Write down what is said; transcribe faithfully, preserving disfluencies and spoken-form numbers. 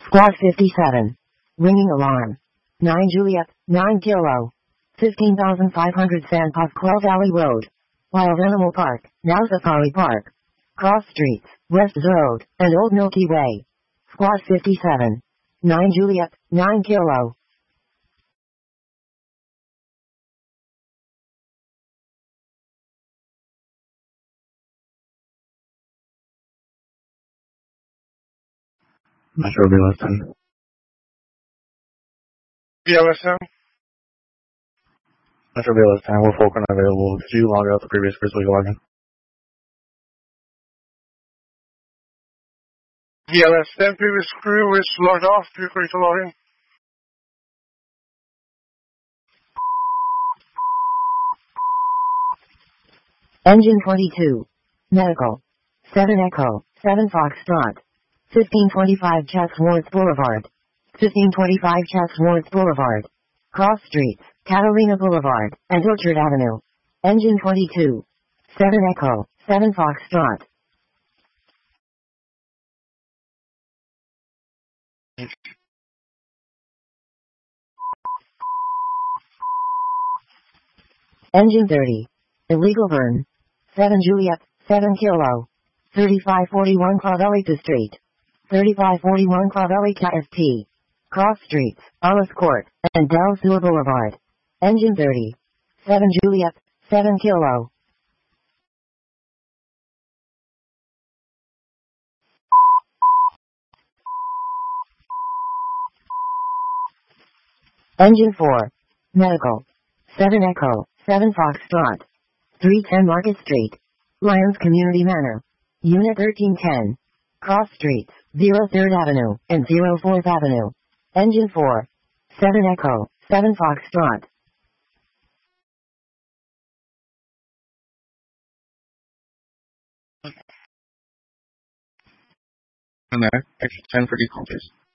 Squad fifty-seven. Ringing alarm. nine Juliet, nine Kilo. fifteen thousand five hundred Sandpot Quail Valley Road. Wild Animal Park, now Safari Park. Cross Streets, West Road, and Old Milky Way. Squad fifty-seven. nine Juliet, nine Kilo. Metro B L S ten. B L S ten? Metro B L S ten, we're Fulcrum available. Could you log out the previous Grizzly login? B L S ten previous crew is logged off. Feel free to log in. Engine twenty-two. Medical. seven Echo, seven Foxtrot. fifteen twenty-five Chatsworth Boulevard. fifteen twenty-five Chatsworth Boulevard. Cross Streets, Catalina Boulevard, and Orchard Avenue. Engine twenty-two. seven Echo, seven Foxtrot. Engine thirty. Illegal burn. seven Juliet, seven Kilo. thirty-five forty-one Clavelita Street. thirty-five forty-one Clavelita S T. Cross Streets, Alice Court, and Del Sur Boulevard. Engine thirty. seven Juliet, seven Kilo. Engine four. Medical. seven Echo, seven Foxtrot. three ten Market Street. Lions Community Manor. Unit thirteen ten. Cross Streets, zero third Avenue, and zero fourth Avenue. Engine four. seven Echo, seven Foxtrot. And there, extra ten for default, please.